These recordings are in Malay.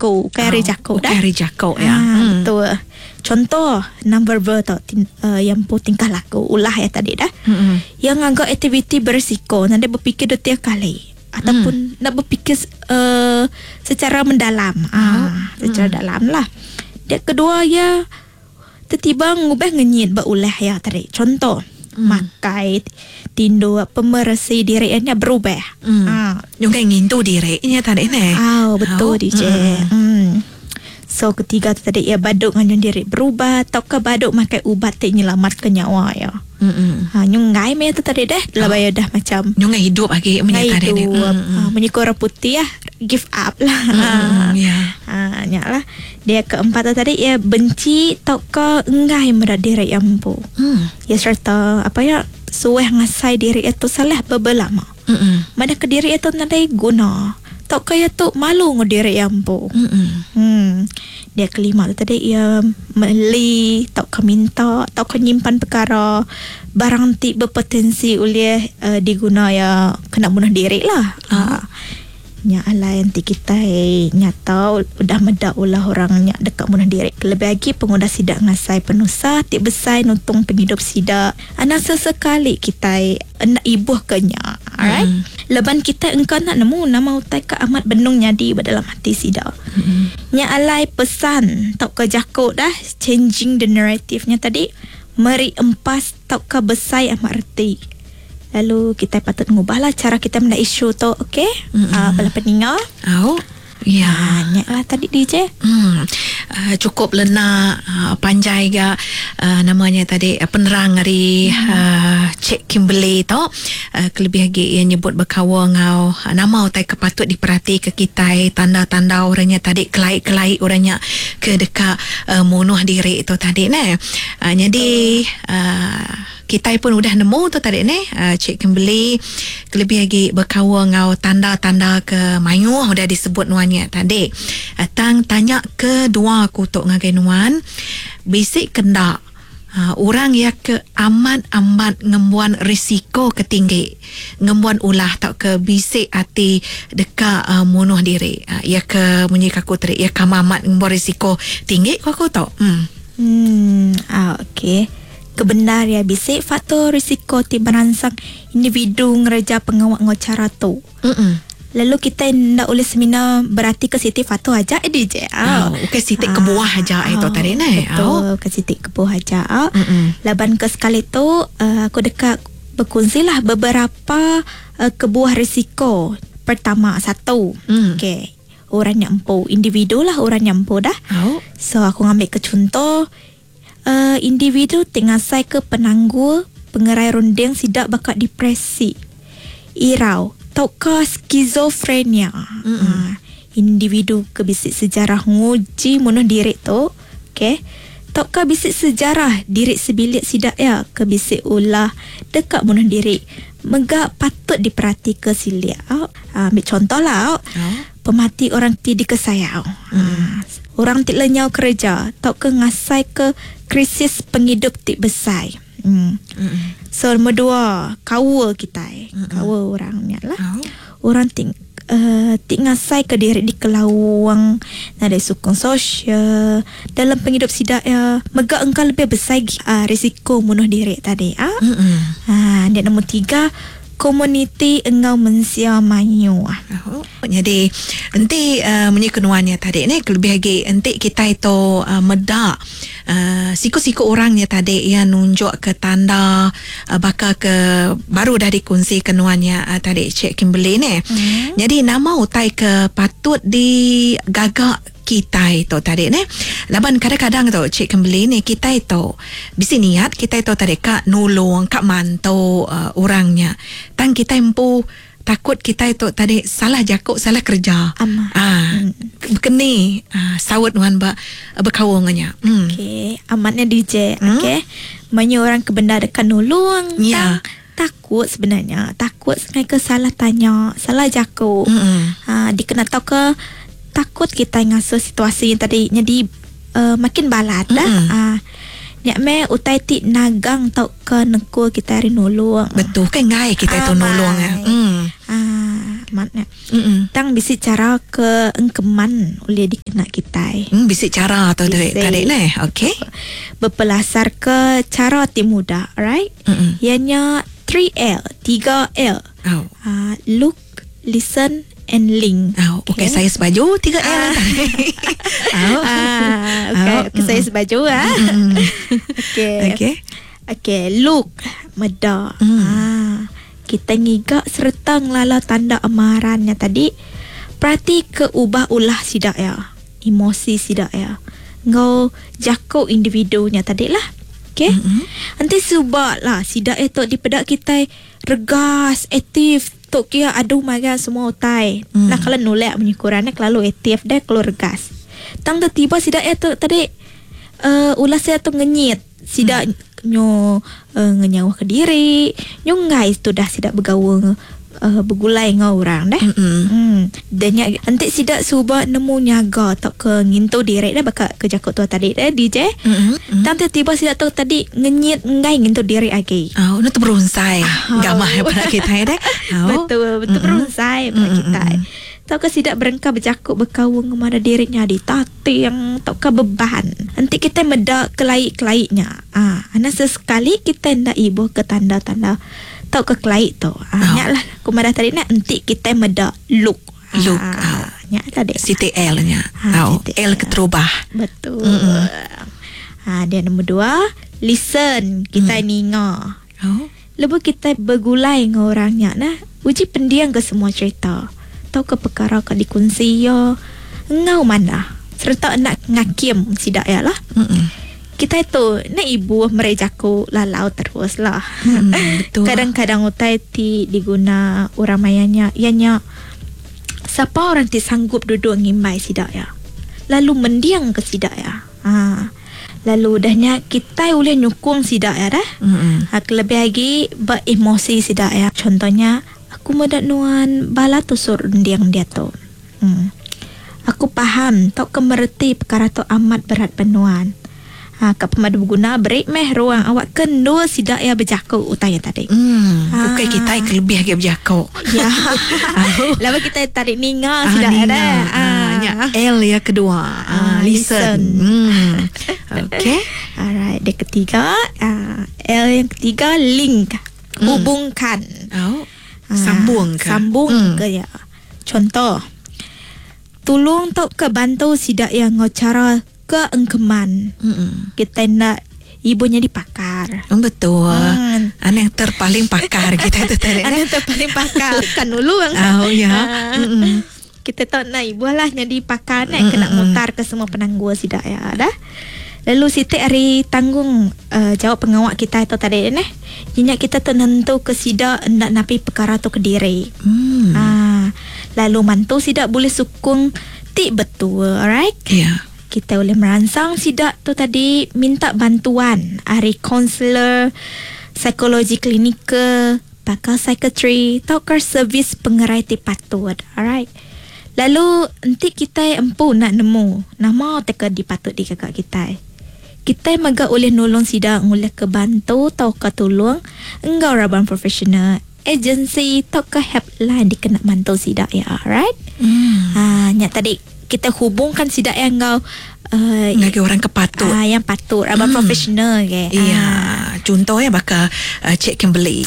jago, kari jago dah. Kari jago ya. Betul. Contoh non-verbal tau, yang pun tingkah laku, ulah ya tadi dah. Yang anggap aktiviti berisiko, nanti berfikir 2-3 kali. Ataupun nak berfikir secara mendalam. Secara dalam lah. Yang kedua ya, tiba-tiba ngubah ngenyit berulah ya tadi. Contoh, makai tindu pemerasi dirinya berubah. Yung kayak ngintu dirinya tadi ni. Betul DJ. So ketiga tu tadi ya, baduk dengan diri berubah, atau ke baduk makai ubat tak nyelamatkan nyawa ya. Yung ngai me tu tadi dah lah dah macam yung ngai hidup lagi menyata dia. Menyikora putih ya, give up lah. Nyak lah. Dia keempat tu tadi ya, benci atau ke ngai merah diri yang pu. Ya serta apa ya, sueh ngasai diri itu salah bebelama. Mana ke diri itu nanti guna. Tak kaya tu malu ngediri yang pu. Dia kelima tu tadi ia meli, tak ke minta, tak ke nyimpan perkara barang ti berpotensi oleh diguna ya kena bunuh diri lah. Nya alai nanti kita nyata udah medak ulah orang nyak dekat bunuh diri. Lebih lagi pengguna sidak ngasai penusa ti besai nuntung penghidup sidak. Ana sesekali kita nak ibuh ke nyak. Alright. Leban kita engkau nak nemu nama utai ke amat benung nyadi dalam hati sidak. Nya alai pesan tak ke jakut dah changing the narrative-nya tadi, meri empas tak ke besai amat reti. Lalu kita patut ngubahlah cara kita melihat isu tu, okey? Bala peninggal. Ya, lah tadi DJ. Cukup lena panjai ga namanya tadi penerang dari Cik Kimberly tu. Kelebih lagi yang nyebut berkawa ngau nama utai kepatut diperhati ke kita, tanda-tanda orangnya tadi kelai-kelai orangnya ke dekat munuh diri itu tadi ni. Jadi kita pun udah nemu tu tadi ni, Cik Kimberly kelebih lagi berkawa ngau tanda-tanda ke mayuh udah disebut nuannya tadi. Tang tanya kedua kutuk ngagai nuan, bisik kendak orang yang ke amat-amat ngembuan risiko ketinggi, ngembuan ulah tak ke bisik hati dekat munuh diri. Ya ke menyikaku teri, ya kamamat ngembuan risiko tinggi aku tahu. Okey. Kebenar ya, bisik faktor risiko ti beransang individu ngereja pengawak ngocara tu. Lalu kita nak oleh seminar berarti ke siti faktor aja DJ. Ke siti ke buah aja itu tadi ni. Betul, ke siti ke buah aja. Laban ke sekali tu aku dekat berkongsilah beberapa kebuah risiko. Pertama, satu. Okey. Orang yang empu, individu lah orang yang empu dah. So aku ngambil ke contoh, individu tengah sai ke penangguh pengerai runding sidak bakat depresi, irau, tau ke skizofrenia. Individu ke bisik sejarah nguji munuh diri tu, okey, tau ke bisik sejarah diri sebilik sidak ya ke bisik ulah dekat bunuh diri, megak patut diperhati ke silia. Ambil contoh lah, pemati orang ti dikesayau. Orang ti lenyau kerja, tau ke ngasai ke krisis penghidup ti besai. So nombor 2, kawa kita, kawa orangnya lah. Orang ti ngasai ke diri di kelawang, ada sukung sosial dalam penghidup sidak ya, megak engkau lebih besar risiko bunuh diri tadi. Dia nombor 3, komuniti engau mensia mayu. Jadi nanti menyekenuannya tadi ni lebih lagi nanti kita itu medak siku-siku orangnya tadi yang nunjuk ke tanda bakal ke baru dah dikongsi kenuannya tadi Cik Kimberly ni. Jadi nama utai ke patut digagak kita itu tadi ni. Laban kadang-kadang tu Cik Kimberly ni kita itu bisi niat kita itu tadi kak nulung kak mantu orangnya. Tang kita empu takut kita itu tadi salah jakuk salah kerja. Keni sawut nuan berkawangnya. Okey, amatnya DJ. Okey. Banyak orang kebenda dekat nulung. Ya. Takut sebenarnya. Takut sengai ke salah tanya, salah jakuk. Dikena tahu ke takut kita ngasuh situasi yang tadi jadi makin balat dah. Nek me utai ti nagang tau ke nekul kita hari nulung. Betul kan ngai kita itu nulung. makna. Tang bisik cara ke engkeman oleh dikena kita. Bisik cara atau tarik ni. Okey. Berpelasar ke cara ti muda, alright? Ianya 3L, 3L. Look, listen and link. Okay, saya sebaju 3L. Okay, saya sebaju Okay, look, meda. Kita ngigak serta ngelala tanda amarannya tadi. Perhati ke ubah ulah sidak ya, emosi sidak ya. Ngau jakau individunya tadi lah. Okay. Nanti subak lah sidak itu di pedak kita regas, aktif. Tok kia adu maga semua utai. Nah kalau nolak menyukurannya kalau aktif dah kalau regas. Tang tiba sidak itu tadi ulah saya tu ngenyit sidak nyo ngenyawa ke diri. Nyo guys tu dah sidak bergaul bergulai dengan orang dah. Dan nanti sidak subak nemu nyaga tak ke ngintu diri dah bakal ke jakut tu tadi dah DJ. Nanti tiba sidak tu tadi ngenyit ngai ngintu diri lagi. Nak tu berunsai. Gamah pada kita dah. Betul berunsai pada kita. Tak ke sidak berengkah berjakut berkawung kepada dirinya di tati yang tak ke beban. Nanti kita medak kelait-kelaitnya. Ana sesekali kita ndak ibu ke tanda-tanda tak ke kelait tu. Nyaklah kumada tadi nak nanti kita medak look. Nyak tadi. CTL nya. L keterubah. Betul. Dia nombor 2, listen. Kita ninga. Lepas kita bergulai dengan orangnya nah, uji pendiam ke semua cerita. Tahu ke perkara ke dikunci ya. Ngau mana. Serta nak ngakim sidak ya lah. Kita itu nak ibu merejaku lalau terus lah. Betul. Kadang-kadang utai ti diguna orang mayanya. Ianya siapa orang ti sanggup duduk ngimbai sidak ya. Lalu mendiang ke sidak ya. Lalu dahnya kita boleh nyukung sidak ya dah. Lebih lagi beremosi sidak ya. Contohnya aku medak nuan bala tu sur diang dia tu. Aku faham tak kemerti perkara tu amat berat penuan. Kap pemadu berguna break meh ruang awak kendua sidak ya berjakau utaya tadi. Bukan kita lebih lagi berjakau. Ya. Lalu kita tarik ninga sidak ada. L ya kedua. Listen. Okay. Alright, dia ketiga L yang ketiga link. Hubungkan. Sambung ke ya. Contoh, tolong tak ke bantu sidak yang ngocara ke engkeman. Kita nak ibunya dipakar. Betul. Anak yang terpaling pakar kita tu tadi. Anak terpaling pakar kan dulu bang. Kita tak nak ibu lah yang dipakar nak kena mutar ke semua penangguh sidak ya dah. Lalu Siti hari tanggung jawab pengawak kita itu tadi nah. Ingat kita tentu ke sidak nak napi perkara tu ke diri. Lalu mantu sidak boleh sukung ti betul, alright? Yeah. Kita boleh merangsang sidak tu tadi minta bantuan hari kaunselor, psikologi klinikal, pakar psikiatri, atau servis pengerai ti patut, alright? Lalu nanti kita empu nak nemu nama teka dipatut di kakak kita. Kita maga oleh nolong sidak oleh ke bantu atau ke tolong engkau raban profesional agensi atau ke helpline dikena bantu sidak ya, alright? Nyak tadi kita hubungkan sidak yang engkau lagi orang kepatut yang patut raban profesional ke. Iya, contohnya bakal Cik Kimberly.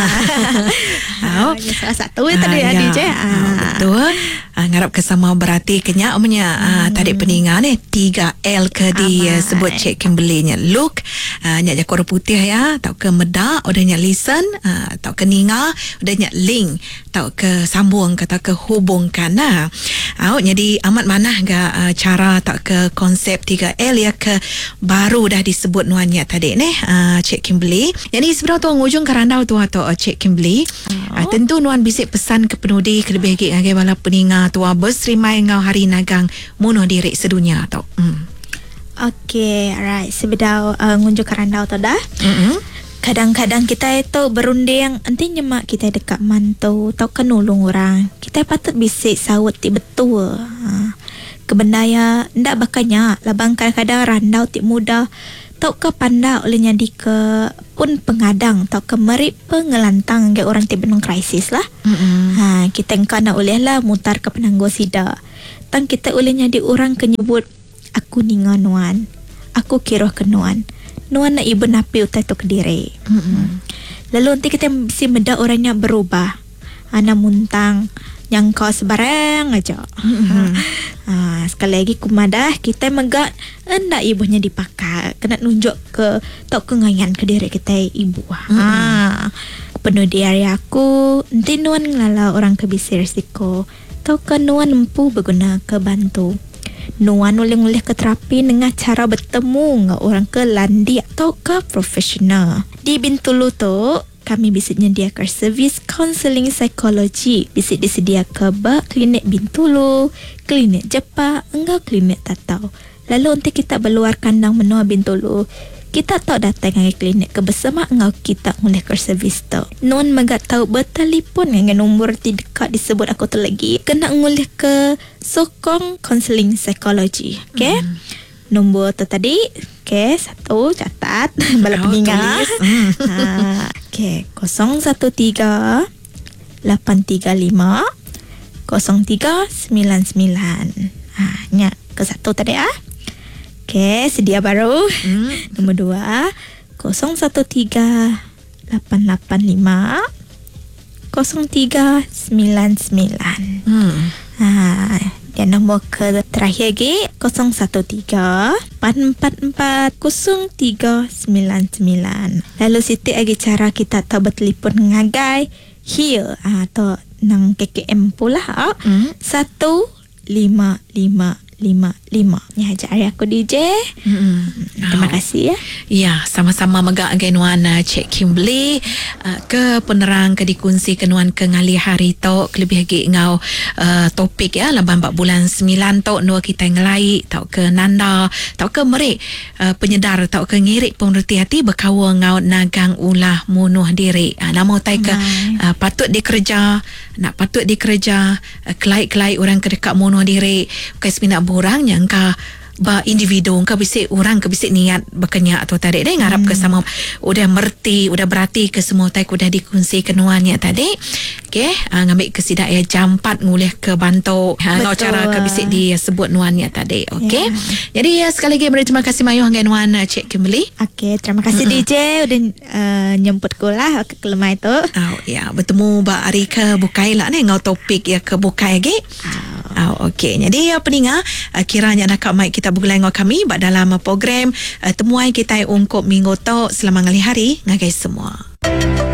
Salah satu tadi DJ. Betul. Ngarap kesama berarti kenyak punya tadi peningan 3L ke di sebut Cik Kimberly nya look nyak jakor putih ya, tau ke medak udah nyak listen, tau ke ninga udah nyak link, tau ke sambung kata ke hubungkan nah. Jadi amat mana ga cara tak ke konsep 3L ya ke baru dah disebut nuannya tadi ni Cik Kimberly. Jadi sebenarnya tu ngujung kerandau tu atau Cik Kimberly. Tentu nuan bisik pesan ke penudi ke lebih lagi ngagai bala peninga tua berserimai ngau hari nagang munuh diri sedunia tau. Okay, alright. Sebedau ngunjuk kerandau tu dah. Kadang-kadang kita itu berunding nanti nyemak kita dekat mantu atau kenolong orang. Kita patut bisik sawut ti betul. Kebendaya ndak bakanya labang kadang-kadang randau ti muda tau ke panda oleh jadi ke pun pengadang tau ke merik pengelantang ke orang tibenung krisis lah. Kita engkau oleh lah mutar ke penangguh sida. Tang kita oleh jadi orang kenyebut aku ninga nuan. Aku kira ke nuan. Nuan na ibu napi utai tu kediri. Lalu nanti kita mesti meda orangnya berubah. Ana muntang yang kau sebarang aja. Sekali lagi kumadah kita megak hendak ibunya dipakai kena nunjuk ke tok kengayan ke diri kita ibu. Penuh di area aku nanti nuan ngelala orang kebisi risiko tau ke nuan empu berguna ke bantu. Nuan oleh ke terapi dengan cara bertemu dengan orang ke landi atau ke profesional. Di Bintulu tu kami bisa menyediakan servis counselling psikologi. Bisa disediakan klinik Bintulu, klinik Jepang, enggak klinik Tatau. Lalu untuk kita berluar kandang menua Bintulu, kita tak datang ke klinik ke bersama enggak kita mulai ke servis tu. Non magat tahu bertelefon dengan nombor di dekat disebut aku tu lagi. Kena ngulih ke sokong counselling psikologi. Okay? Nombor tu tadi. Okay, 1 catat bala peninggal. Okay, 013 835 0399. Nya ke 1 tadi ah. Okay, sedia baru. Nombor 2 013 885 0399. Dan nombor ke terakhir lagi 013 844 0399. Lalu Siti lagi cara kita tahu bertelefon ngagai here atau nang KKM pula 15555. Ya, jari aku DJ. Terima kasih ya. Ya, sama-sama megak genuan Cik Kimberly ke penerang ke dikunci kenuan ke ngali hari tok lebih lagi ngau topik ya laban 4 bulan 9 tok no kita ngelai tok ke nanda tok ke merik penyedar tok ke ngirik pengerti hati berkawa ngau nagang ulah munuh diri. Nama utai ke patut dikerja, nak patut dikerja kelai-kelai orang kedekat munuh diri bukan sepinak borang yang ka ba individu ka bisik orang ka bisik niat berkenyak atau tarik deh ngarap ke sama udah merti udah berarti ke semua tai udah dikunci kenuannya tadi. Okey, ngambil ke sidak ya jam 4 ngulih ke bantu ngau cara ke bisik disebut nuannya tadi. Okey. Jadi sekali lagi terima kasih mayuh dengan nuan Cik Kimberly. Okey, terima kasih DJ udah nyemput ku lah ke kelemai tu. Ya, bertemu ba hari ke bukai lah ni ngau topik ya ke bukai lagi. Okey, jadi pendengar kiranya nak mic kita bergulai dengan kami dalam program temuan kita ungkup minggu tu selama ngali hari ngagai semua.